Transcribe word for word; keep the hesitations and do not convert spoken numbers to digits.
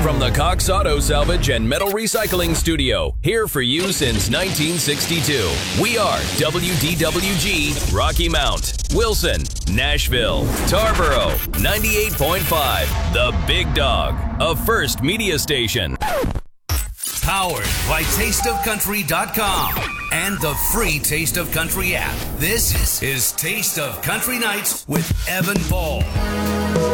From the Cox Auto Salvage and Metal Recycling Studio, here for you since nineteen sixty-two. We are W D W G, Rocky Mount, Wilson, Nashville, Tarboro, ninety-eight point five, The Big Dog, a First Media Station. Powered by taste of country dot com and the free Taste of Country app. This is Taste of Country Nights with Evan Paul.